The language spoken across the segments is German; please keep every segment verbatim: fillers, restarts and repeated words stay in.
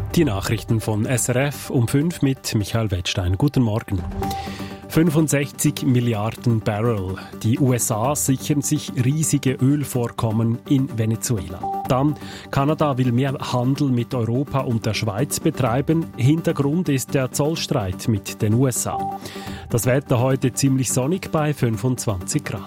Die Nachrichten von S R F um fünf mit Michael Wettstein. Guten Morgen. fünfundsechzig Milliarden Barrel. Die U S A sichern sich riesige Ölvorkommen in Venezuela. Dann, Kanada will mehr Handel mit Europa und der Schweiz betreiben. Hintergrund ist der Zollstreit mit den U S A. Das Wetter heute ziemlich sonnig bei fünfundzwanzig Grad.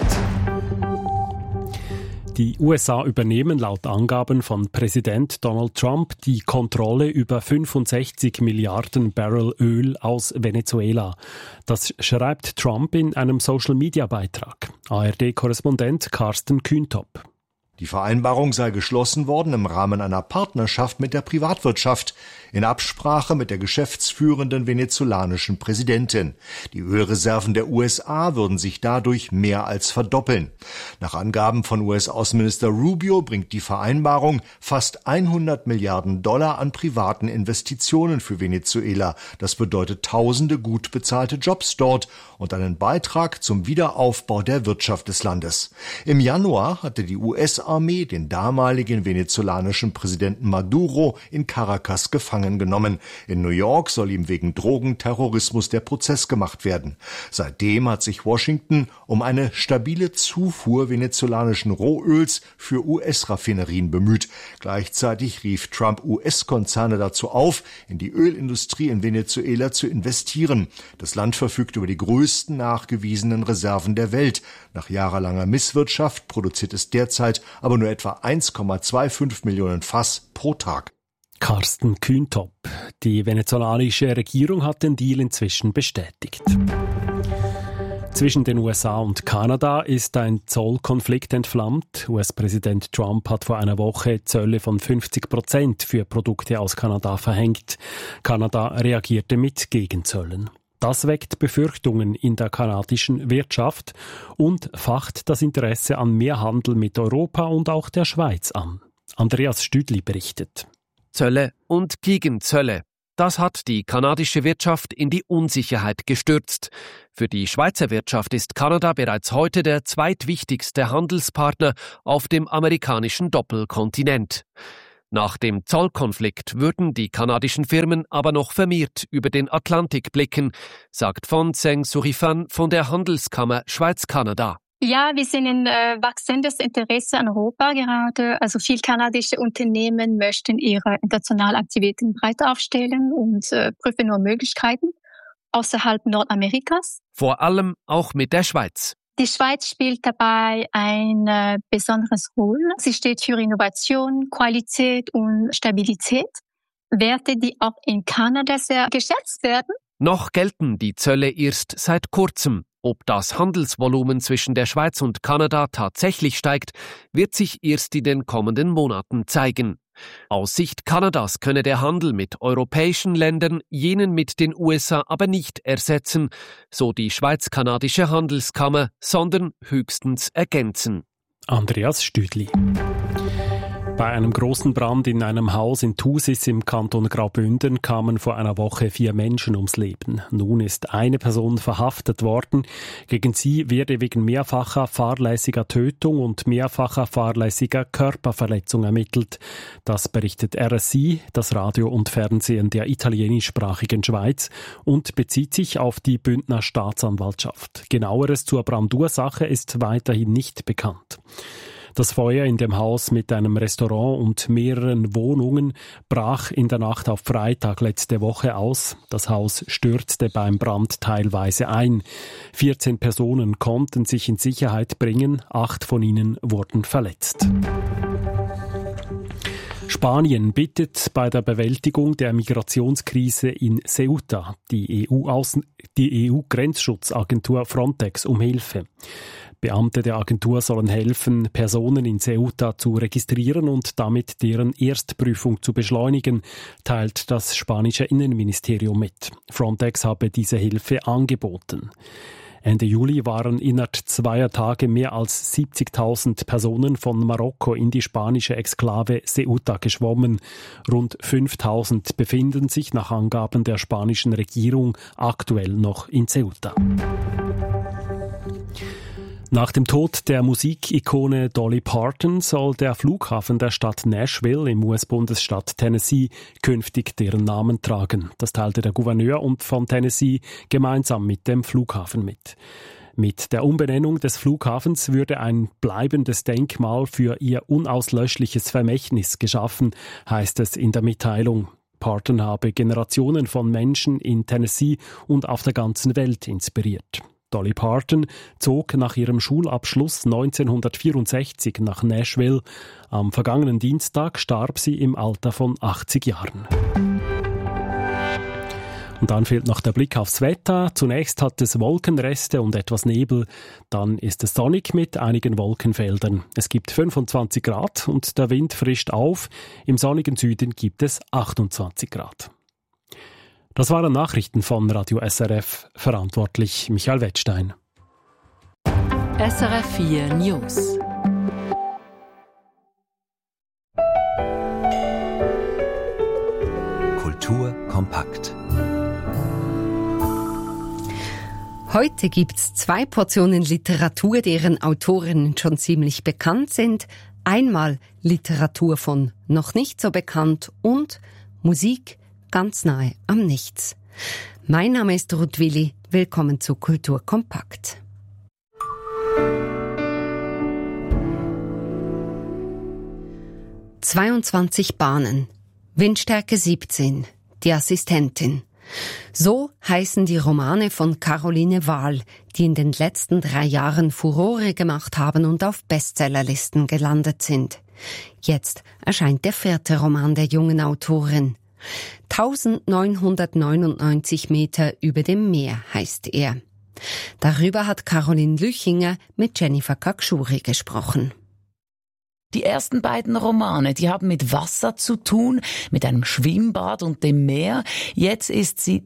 Die U S A übernehmen laut Angaben von Präsident Donald Trump die Kontrolle über fünfundsechzig Milliarden Barrel Öl aus Venezuela. Das schreibt Trump in einem Social-Media-Beitrag. A R D-Korrespondent Carsten Kühntop. Die Vereinbarung sei geschlossen worden im Rahmen einer Partnerschaft mit der Privatwirtschaft, in Absprache mit der geschäftsführenden venezolanischen Präsidentin. Die Ölreserven der U S A würden sich dadurch mehr als verdoppeln. Nach Angaben von U S-Außenminister Rubio bringt die Vereinbarung fast hundert Milliarden Dollar an privaten Investitionen für Venezuela. Das bedeutet tausende gut bezahlte Jobs dort und einen Beitrag zum Wiederaufbau der Wirtschaft des Landes. Im Januar hatte die U S-Armee den damaligen venezolanischen Präsidenten Maduro in Caracas gefangen genommen. In New York soll ihm wegen Drogenterrorismus der Prozess gemacht werden. Seitdem hat sich Washington um eine stabile Zufuhr venezolanischen Rohöls für U S-Raffinerien bemüht. Gleichzeitig rief Trump U S-Konzerne dazu auf, in die Ölindustrie in Venezuela zu investieren. Das Land verfügt über die größten nachgewiesenen Reserven der Welt. Nach jahrelanger Misswirtschaft produziert es derzeit aber nur etwa eins Komma fünfundzwanzig Millionen Fass pro Tag. Carsten Kühntop. Die venezolanische Regierung hat den Deal inzwischen bestätigt. Zwischen den U S A und Kanada ist ein Zollkonflikt entflammt. U S-Präsident Trump hat vor einer Woche Zölle von fünfzig Prozent für Produkte aus Kanada verhängt. Kanada reagierte mit Gegenzöllen. Das weckt Befürchtungen in der kanadischen Wirtschaft und facht das Interesse an mehr Handel mit Europa und auch der Schweiz an. Andreas Stüdli berichtet. Zölle und Gegenzölle. Das hat die kanadische Wirtschaft in die Unsicherheit gestürzt. Für die Schweizer Wirtschaft ist Kanada bereits heute der zweitwichtigste Handelspartner auf dem amerikanischen Doppelkontinent. Nach dem Zollkonflikt würden die kanadischen Firmen aber noch vermehrt über den Atlantik blicken, sagt von Zeng Surifan von der Handelskammer Schweiz-Kanada. Ja, wir sehen ein äh, wachsendes Interesse an Europa gerade. Also viele kanadische Unternehmen möchten ihre internationalen Aktivitäten breiter aufstellen und äh, prüfen nur Möglichkeiten außerhalb Nordamerikas. Vor allem auch mit der Schweiz. Die Schweiz spielt dabei ein äh, besonderes Rolle. Sie steht für Innovation, Qualität und Stabilität. Werte, die auch in Kanada sehr geschätzt werden. Noch gelten die Zölle erst seit kurzem. Ob das Handelsvolumen zwischen der Schweiz und Kanada tatsächlich steigt, wird sich erst in den kommenden Monaten zeigen. Aus Sicht Kanadas könne der Handel mit europäischen Ländern jenen mit den U S A aber nicht ersetzen, so die Schweiz-Kanadische Handelskammer, sondern höchstens ergänzen. Andreas Stüdli. Bei einem großen Brand in einem Haus in Thusis im Kanton Graubünden kamen vor einer Woche vier Menschen ums Leben. Nun ist eine Person verhaftet worden. Gegen sie werde wegen mehrfacher fahrlässiger Tötung und mehrfacher fahrlässiger Körperverletzung ermittelt. Das berichtet R S I, das Radio und Fernsehen der italienischsprachigen Schweiz, und bezieht sich auf die Bündner Staatsanwaltschaft. Genaueres zur Brandursache ist weiterhin nicht bekannt. Das Feuer in dem Haus mit einem Restaurant und mehreren Wohnungen brach in der Nacht auf Freitag letzte Woche aus. Das Haus stürzte beim Brand teilweise ein. vierzehn Personen konnten sich in Sicherheit bringen, acht von ihnen wurden verletzt. Spanien bittet bei der Bewältigung der Migrationskrise in Ceuta die E U-Außen- die E U-Grenzschutzagentur Frontex um Hilfe. Beamte der Agentur sollen helfen, Personen in Ceuta zu registrieren und damit deren Erstprüfung zu beschleunigen, teilt das spanische Innenministerium mit. Frontex habe diese Hilfe angeboten. Ende Juli waren innerhalb zweier Tage mehr als siebzigtausend Personen von Marokko in die spanische Exklave Ceuta geschwommen. Rund fünftausend befinden sich nach Angaben der spanischen Regierung aktuell noch in Ceuta. Nach dem Tod der Musikikone Dolly Parton soll der Flughafen der Stadt Nashville im U S-Bundesstaat Tennessee künftig deren Namen tragen. Das teilte der Gouverneur von Tennessee gemeinsam mit dem Flughafen mit. Mit der Umbenennung des Flughafens würde ein bleibendes Denkmal für ihr unauslöschliches Vermächtnis geschaffen, heißt es in der Mitteilung. Parton habe Generationen von Menschen in Tennessee und auf der ganzen Welt inspiriert. Dolly Parton zog nach ihrem Schulabschluss neunzehnhundertvierundsechzig nach Nashville. Am vergangenen Dienstag starb sie im Alter von achtzig Jahren. Und dann fehlt noch der Blick aufs Wetter. Zunächst hat es Wolkenreste und etwas Nebel. Dann ist es sonnig mit einigen Wolkenfeldern. Es gibt fünfundzwanzig Grad und der Wind frischt auf. Im sonnigen Süden gibt es achtundzwanzig Grad. Das waren Nachrichten von Radio S R F. Verantwortlich Michael Wettstein. S R F vier News. Kultur kompakt. Heute gibt's zwei Portionen Literatur, deren Autorinnen schon ziemlich bekannt sind. Einmal Literatur von noch nicht so bekannt und Musik ganz nahe am Nichts. Mein Name ist Ruth Willi. Willkommen zu Kultur kompakt. zweiundzwanzig Bahnen. Windstärke siebzehn. Die Assistentin. So heißen die Romane von Caroline Wahl, die in den letzten drei Jahren Furore gemacht haben und auf Bestsellerlisten gelandet sind. Jetzt erscheint der vierte Roman der jungen Autorin. neunzehnhundertneunundneunzig Meter über dem Meer heißt er. Darüber hat Caroline Lüchinger mit Jennifer Kakschuri gesprochen. Die ersten beiden Romane, die haben mit Wasser zu tun, mit einem Schwimmbad und dem Meer. Jetzt ist sie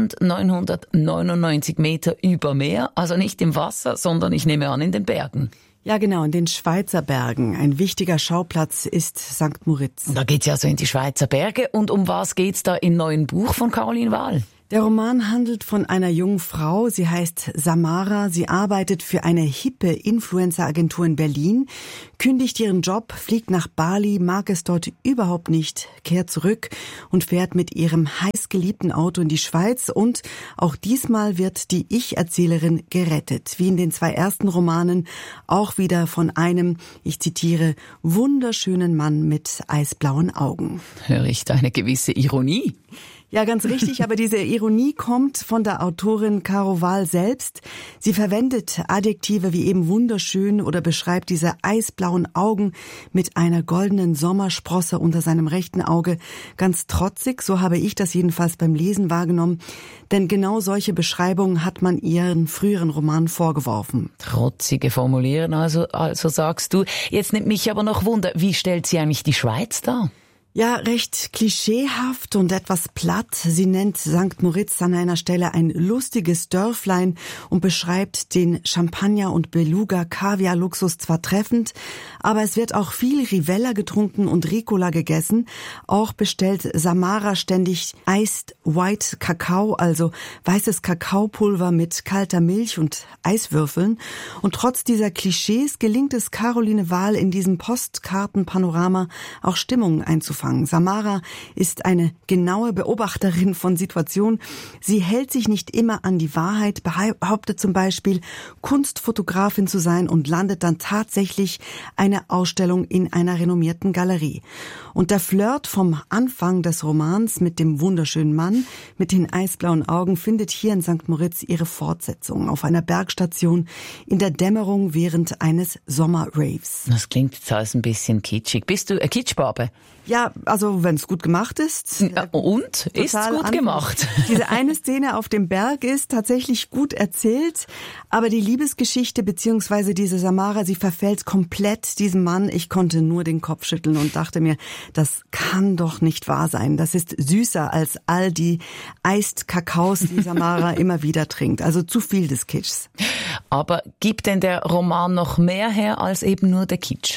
neunzehnhundertneunundneunzig Meter über Meer, also nicht im Wasser, sondern ich nehme an in den Bergen. Ja, genau, in den Schweizer Bergen. Ein wichtiger Schauplatz ist Sankt Moritz. Da geht's ja so in die Schweizer Berge. Und um was geht's da im neuen Buch von Caroline Wahl? Der Roman handelt von einer jungen Frau. Sie heißt Samara. Sie arbeitet für eine hippe Influencer-Agentur in Berlin, kündigt ihren Job, fliegt nach Bali, mag es dort überhaupt nicht, kehrt zurück und fährt mit ihrem heißgeliebten Auto in die Schweiz. Und auch diesmal wird die Ich-Erzählerin gerettet, wie in den zwei ersten Romanen, auch wieder von einem, ich zitiere, wunderschönen Mann mit eisblauen Augen. Höre ich da eine gewisse Ironie? Ja, ganz richtig, aber diese Ironie kommt von der Autorin Caro Wahl selbst. Sie verwendet Adjektive wie eben wunderschön oder beschreibt diese eisblauen Augen mit einer goldenen Sommersprosse unter seinem rechten Auge. Ganz trotzig, so habe ich das jedenfalls beim Lesen wahrgenommen. Denn genau solche Beschreibungen hat man ihren früheren Roman vorgeworfen. Trotzige Formulieren, also, also sagst du. Jetzt nimmt mich aber noch Wunder, wie stellt sie eigentlich die Schweiz dar? Ja, recht klischeehaft und etwas platt. Sie nennt Sankt Moritz an einer Stelle ein lustiges Dörflein und beschreibt den Champagner- und Beluga-Kaviar-Luxus zwar treffend, aber es wird auch viel Rivella getrunken und Ricola gegessen. Auch bestellt Samara ständig Iced White Kakao, also weißes Kakaopulver mit kalter Milch und Eiswürfeln. Und trotz dieser Klischees gelingt es Caroline Wahl in diesem Postkartenpanorama auch Stimmung einzufangen. Samara ist eine genaue Beobachterin von Situationen. Sie hält sich nicht immer an die Wahrheit, behauptet zum Beispiel, Kunstfotografin zu sein und landet dann tatsächlich eine Ausstellung in einer renommierten Galerie. Und der Flirt vom Anfang des Romans mit dem wunderschönen Mann mit den eisblauen Augen findet hier in Sankt Moritz ihre Fortsetzung auf einer Bergstation in der Dämmerung während eines Sommerraves. Das klingt jetzt alles ein bisschen kitschig. Bist du eine Kitschbarbe? Ja, also wenn es gut gemacht ist. Ja, und? Ist es gut gemacht? Diese eine Szene auf dem Berg ist tatsächlich gut erzählt, aber die Liebesgeschichte beziehungsweise diese Samara, sie verfällt komplett diesem Mann. Ich konnte nur den Kopf schütteln und dachte mir, das kann doch nicht wahr sein. Das ist süßer als all die Iced Kakaos, die Samara immer wieder trinkt. Also zu viel des Kitschs. Aber gibt denn der Roman noch mehr her als eben nur der Kitsch?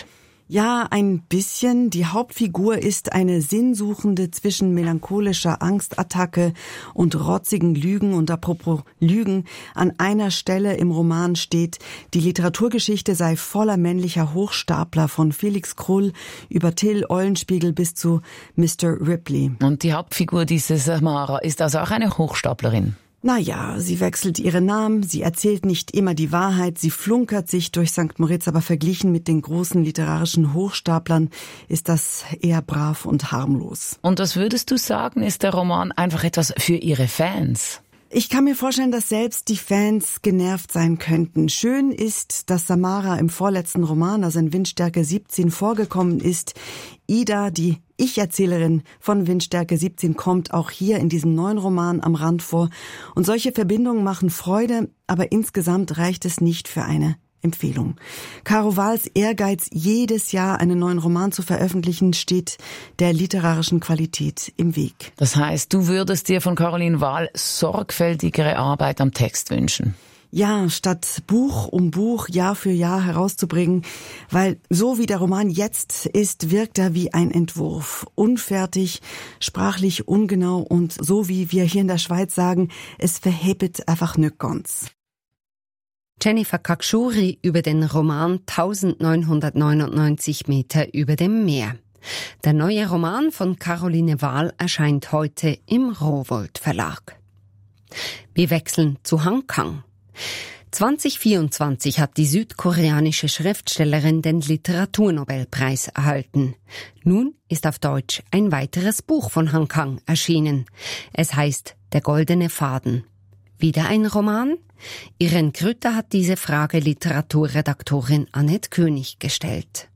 Ja, ein bisschen. Die Hauptfigur ist eine Sinnsuchende zwischen melancholischer Angstattacke und rotzigen Lügen. Und apropos Lügen, an einer Stelle im Roman steht, die Literaturgeschichte sei voller männlicher Hochstapler von Felix Krull über Till Eulenspiegel bis zu Mister Ripley. Und die Hauptfigur, diese Samara, ist also auch eine Hochstaplerin? Naja, sie wechselt ihren Namen, sie erzählt nicht immer die Wahrheit, sie flunkert sich durch Sankt Moritz, aber verglichen mit den großen literarischen Hochstaplern ist das eher brav und harmlos. Und was würdest du sagen, ist der Roman einfach etwas für ihre Fans? Ich kann mir vorstellen, dass selbst die Fans genervt sein könnten. Schön ist, dass Samara im vorletzten Roman, also in Windstärke siebzehn, vorgekommen ist. Ida, die Ich-Erzählerin von Windstärke siebzehn, kommt auch hier in diesem neuen Roman am Rand vor. Und solche Verbindungen machen Freude, aber insgesamt reicht es nicht für eine Empfehlung. Caro Wahls Ehrgeiz, jedes Jahr einen neuen Roman zu veröffentlichen, steht der literarischen Qualität im Weg. Das heißt, du würdest dir von Caroline Wahl sorgfältigere Arbeit am Text wünschen? Ja, statt Buch um Buch Jahr für Jahr herauszubringen, weil so wie der Roman jetzt ist, wirkt er wie ein Entwurf. Unfertig, sprachlich ungenau und so wie wir hier in der Schweiz sagen, es verhebet einfach nicht ganz. Jennifer Kakshuri über den Roman neunzehnhundertneunundneunzig Meter über dem Meer. Der neue Roman von Caroline Wahl erscheint heute im Rowohlt Verlag. Wir wechseln zu Hang Kang. zwanzig vierundzwanzig hat die südkoreanische Schriftstellerin den Literaturnobelpreis erhalten. Nun ist auf Deutsch ein weiteres Buch von Hang Kang erschienen. Es heißt Der goldene Faden. Wieder ein Roman? Irene Krütter hat diese Frage Literaturredaktorin Annette König gestellt.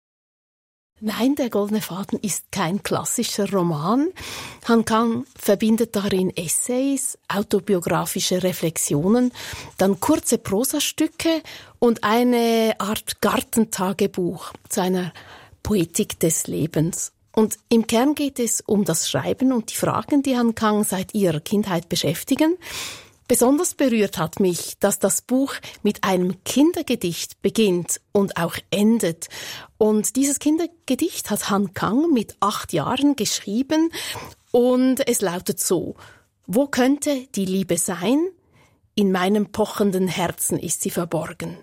Nein, der goldene Faden ist kein klassischer Roman. Han Kang verbindet darin Essays, autobiografische Reflexionen, dann kurze Prosastücke und eine Art Gartentagebuch zu einer Poetik des Lebens. Und im Kern geht es um das Schreiben und die Fragen, die Han Kang seit ihrer Kindheit beschäftigen. Besonders berührt hat mich, dass das Buch mit einem Kindergedicht beginnt und auch endet. Und dieses Kindergedicht hat Han Kang mit acht Jahren geschrieben und es lautet so: Wo könnte die Liebe sein? In meinem pochenden Herzen ist sie verborgen.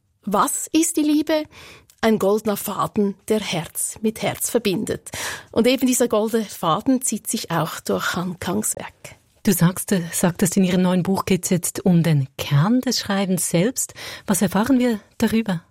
Was ist die Liebe? Ein goldener Faden, der Herz mit Herz verbindet. Und eben dieser goldene Faden zieht sich auch durch Han Kangs Werk. Du sagst, sagtest, in Ihrem neuen Buch geht es jetzt um den Kern des Schreibens selbst. Was erfahren wir darüber?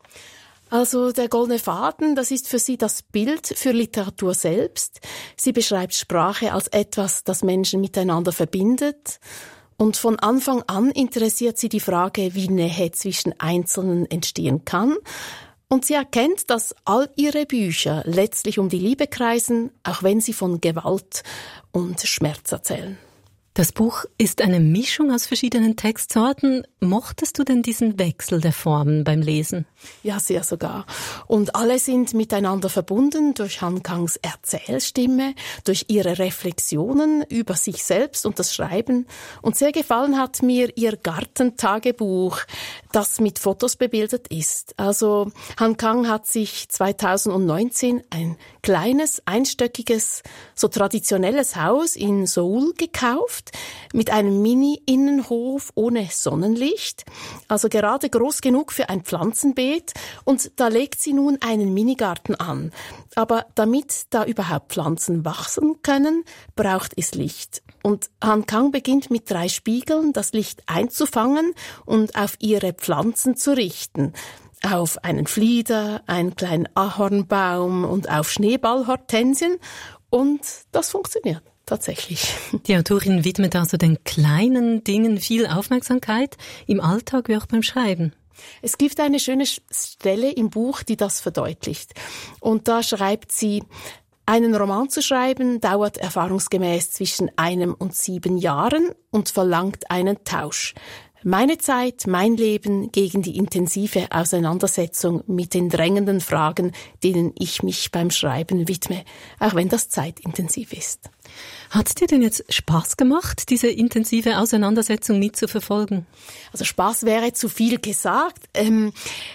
Also der goldene Faden, das ist für sie das Bild für Literatur selbst. Sie beschreibt Sprache als etwas, das Menschen miteinander verbindet. Und von Anfang an interessiert sie die Frage, wie Nähe zwischen Einzelnen entstehen kann. Und sie erkennt, dass all ihre Bücher letztlich um die Liebe kreisen, auch wenn sie von Gewalt und Schmerz erzählen. Das Buch ist eine Mischung aus verschiedenen Textsorten. Mochtest du denn diesen Wechsel der Formen beim Lesen? Ja, sehr sogar. Und alle sind miteinander verbunden durch Han Kangs Erzählstimme, durch ihre Reflexionen über sich selbst und das Schreiben. Und sehr gefallen hat mir ihr Gartentagebuch, das mit Fotos bebildet ist. Also Han Kang hat sich zweitausendneunzehn ein kleines, einstöckiges, so traditionelles Haus in Seoul gekauft, mit einem Mini-Innenhof ohne Sonnenlicht, also gerade groß genug für ein Pflanzenbeet, und da legt sie nun einen Minigarten an. Aber damit da überhaupt Pflanzen wachsen können, braucht es Licht. Und Han Kang beginnt mit drei Spiegeln das Licht einzufangen und auf ihre Pflanzen zu richten. Auf einen Flieder, einen kleinen Ahornbaum und auf Schneeballhortensien. Und das funktioniert tatsächlich. Die Autorin widmet also den kleinen Dingen viel Aufmerksamkeit, im Alltag wie auch beim Schreiben. Es gibt eine schöne Stelle im Buch, die das verdeutlicht. Und da schreibt sie: Einen Roman zu schreiben dauert erfahrungsgemäß zwischen einem und sieben Jahren und verlangt einen Tausch. Meine Zeit, mein Leben gegen die intensive Auseinandersetzung mit den drängenden Fragen, denen ich mich beim Schreiben widme, auch wenn das zeitintensiv ist. Hat es dir denn jetzt Spaß gemacht, diese intensive Auseinandersetzung mitzuverfolgen? Also Spaß wäre zu viel gesagt. Ähm,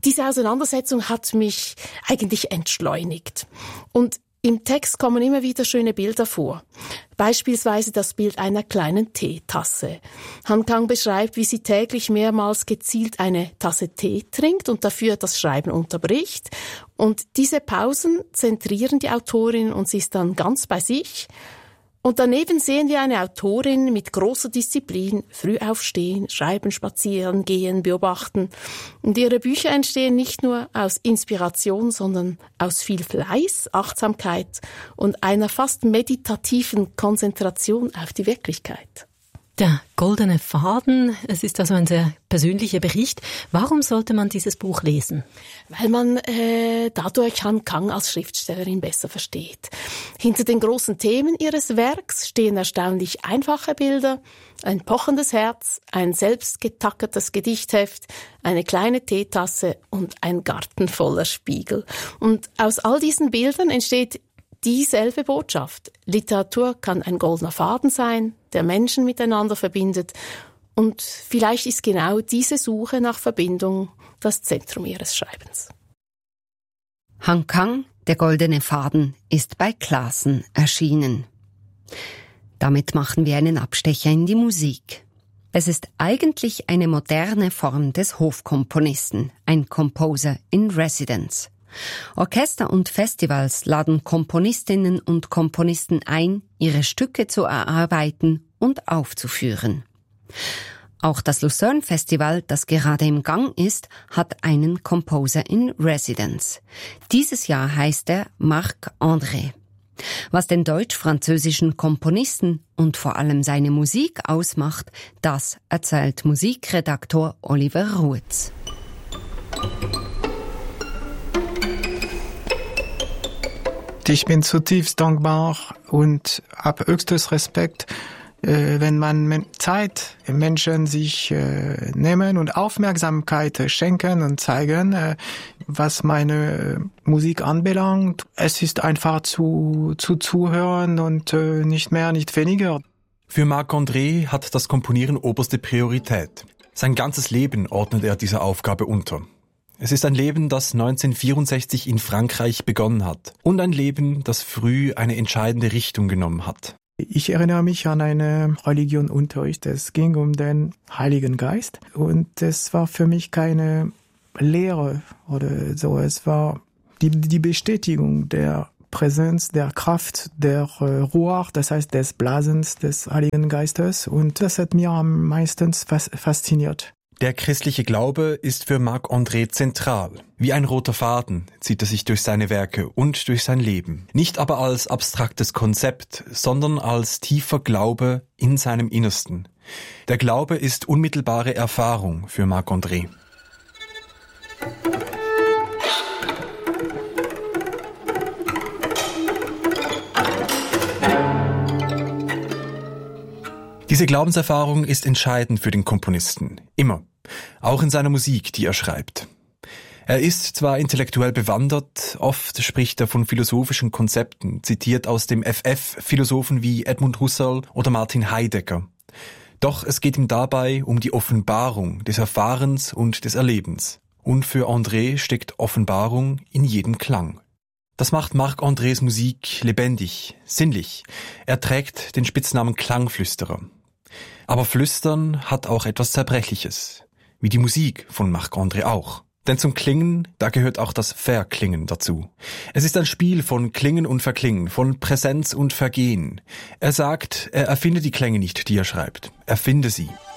diese Auseinandersetzung hat mich eigentlich entschleunigt. Und im Text kommen immer wieder schöne Bilder vor. Beispielsweise das Bild einer kleinen Teetasse. Han Kang beschreibt, wie sie täglich mehrmals gezielt eine Tasse Tee trinkt und dafür das Schreiben unterbricht. Und diese Pausen zentrieren die Autorin und sie ist dann ganz bei sich. Und daneben sehen wir eine Autorin mit großer Disziplin, früh aufstehen, schreiben, spazieren, gehen, beobachten. Und ihre Bücher entstehen nicht nur aus Inspiration, sondern aus viel Fleiß, Achtsamkeit und einer fast meditativen Konzentration auf die Wirklichkeit. Der goldene Faden, es ist also ein sehr persönlicher Bericht. Warum sollte man dieses Buch lesen? Weil man äh, dadurch Han Kang als Schriftstellerin besser versteht. Hinter den großen Themen ihres Werks stehen erstaunlich einfache Bilder, ein pochendes Herz, ein selbst getackertes Gedichtheft, eine kleine Teetasse und ein Garten voller Spiegel. Und aus all diesen Bildern entsteht dieselbe Botschaft. Literatur kann ein goldener Faden sein, der Menschen miteinander verbindet. Und vielleicht ist genau diese Suche nach Verbindung das Zentrum ihres Schreibens. Han Kang, der goldene Faden, ist bei Clasen erschienen. Damit machen wir einen Abstecher in die Musik. Es ist eigentlich eine moderne Form des Hofkomponisten, ein Composer in Residence. Orchester und Festivals laden Komponistinnen und Komponisten ein, ihre Stücke zu erarbeiten und aufzuführen. Auch das Lucerne Festival, das gerade im Gang ist, hat einen Composer in Residence. Dieses Jahr heißt er Marc André. Was den deutsch-französischen Komponisten und vor allem seine Musik ausmacht, das erzählt Musikredaktor Oliver Ruetz. Ich bin zutiefst dankbar und habe höchstes Respekt, äh, wenn man Zeit, Menschen sich äh, nehmen und Aufmerksamkeit schenken und zeigen, äh, was meine Musik anbelangt. Es ist einfach zu, zu zuhören und äh, nicht mehr, nicht weniger. Für Marc André hat das Komponieren oberste Priorität. Sein ganzes Leben ordnet er dieser Aufgabe unter. Es ist ein Leben, das neunzehnhundertvierundsechzig in Frankreich begonnen hat und ein Leben, das früh eine entscheidende Richtung genommen hat. Ich erinnere mich an einen Religionunterricht. Es ging um den Heiligen Geist und es war für mich keine Lehre oder so. Es war die, die Bestätigung der Präsenz, der Kraft, der äh, Ruach, das heißt des Blasens des Heiligen Geistes, und das hat mir am meisten fas- fasziniert. Der christliche Glaube ist für Marc André zentral. Wie ein roter Faden zieht er sich durch seine Werke und durch sein Leben. Nicht aber als abstraktes Konzept, sondern als tiefer Glaube in seinem Innersten. Der Glaube ist unmittelbare Erfahrung für Marc André. Diese Glaubenserfahrung ist entscheidend für den Komponisten. Immer. Auch in seiner Musik, die er schreibt. Er ist zwar intellektuell bewandert, oft spricht er von philosophischen Konzepten, zitiert aus dem F F Philosophen wie Edmund Husserl oder Martin Heidegger. Doch es geht ihm dabei um die Offenbarung des Erfahrens und des Erlebens. Und für André steckt Offenbarung in jedem Klang. Das macht Marc Andrés Musik lebendig, sinnlich. Er trägt den Spitznamen Klangflüsterer. Aber Flüstern hat auch etwas Zerbrechliches, wie die Musik von Marc André auch. Denn zum Klingen, da gehört auch das Verklingen dazu. Es ist ein Spiel von Klingen und Verklingen, von Präsenz und Vergehen. Er sagt, er erfinde die Klänge nicht, die er schreibt. Er finde sie.